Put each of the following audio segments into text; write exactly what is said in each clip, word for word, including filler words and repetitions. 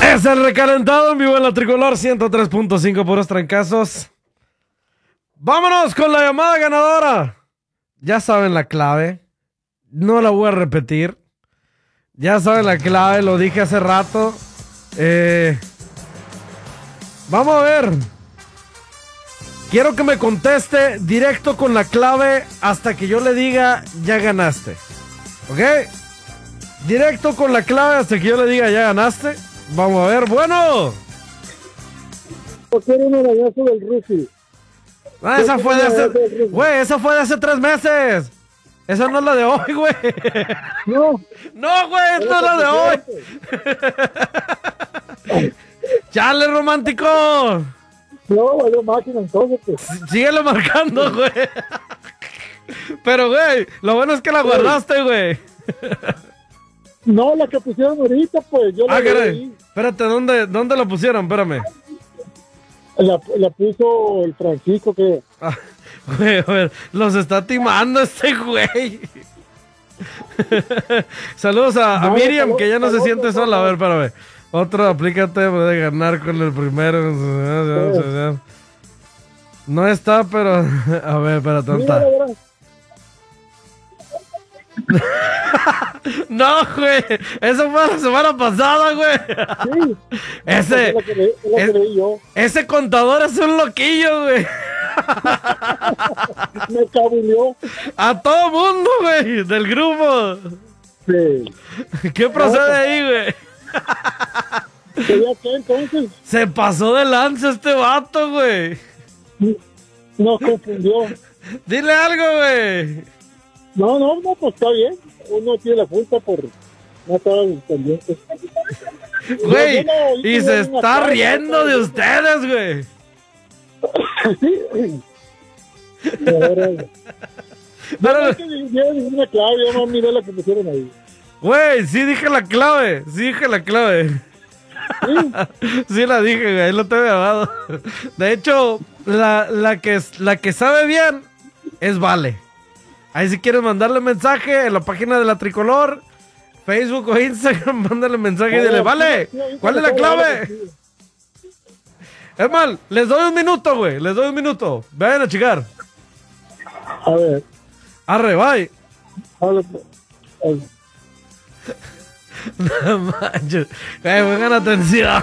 Es el recalentado en vivo en la Tricolor ciento tres punto cinco, puros trancazos. Vámonos con la llamada ganadora. Ya saben la clave. No la voy a repetir. Ya saben la clave, lo dije hace rato. Eh, vamos a ver. Quiero que me conteste directo con la clave hasta que yo le diga ya ganaste. ¿Ok? Directo con la clave hasta que yo le diga ya ganaste. Vamos a ver, bueno. Quiero un arañazo del Rusi. Ah, esa fue de hace... Güey, esa fue de hace tres meses. Esa no es la de hoy, güey. No. No, güey, esta es la de hoy. Chale, romántico. No, valió máquina entonces. Pues. Síguelo marcando, güey. Pero, güey, lo bueno es que la guardaste, güey. No, la que pusieron ahorita, pues yo la Ah, vi. caray. Espérate, ¿dónde, ¿dónde la pusieron? Espérame. La, la puso el Francisco, que... Ah, güey, a ver, los está timando este güey. Saludos a, a No, Miriam, salud, que ya no salud, se siente salud, sola. A ver, salud. espérame. Otro, aplícate, puede ganar con el primero. No está, pero... A ver, espérate, ¿dónde Mira, está? la verdad. No, güey. Eso fue la semana pasada, güey. Sí. Ese, Es la que, le- es la que es- leí yo. ese contador es un loquillo, güey. Me cabuleó. A todo mundo, güey, del grupo. Sí. ¿Qué procede ahí, güey? ¿Quería qué entonces? Se pasó de lanza este vato, güey. Nos confundió. Dile algo, güey. No, no, no, pues está bien. Uno tiene la culpa por no estar pendiente. Güey, Yo no oí y que se era una está cara, riendo de ¿no? ustedes, güey. Sí. Ahora, Pero, no, es que yo dije una clave, yo no miré la que pusieron ahí. güey, sí dije la clave. Sí dije la clave. Sí. Sí la dije, güey, ahí lo tengo grabado. De hecho, la, la, que, la que sabe bien es Vale. Ahí si quieres mandarle mensaje en la página de la Tricolor, Facebook o Instagram, mándale mensaje y dile, Vale, ¿cuál es la clave? Es mal, les doy un minuto, güey, les doy un minuto. Vayan a checar. A ver. Arre, bye. Habla, habla. No manches. Güey, pongan atención.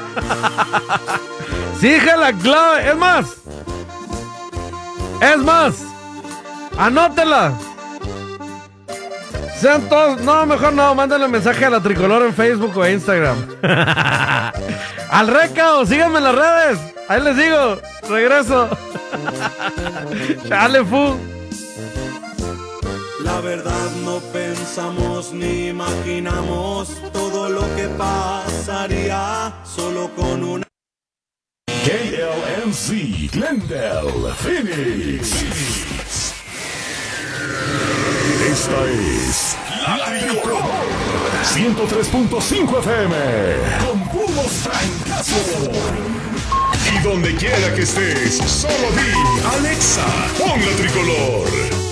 Sí, dije la clave. Es más. Es más. Anótela. Sean todos. No, mejor no. Mándenle mensaje a la Tricolor en Facebook o Instagram. Al recao. Síganme en las redes. Ahí les digo. Regreso. Chale, fu. La verdad no pensamos ni imaginamos todo lo que pasaría solo con una... K L M C Glendale, Phoenix. Esta es La Tricolor ciento tres punto cinco F M con puros trancazos. Y donde quiera que estés, solo di Alexa, pon La Tricolor.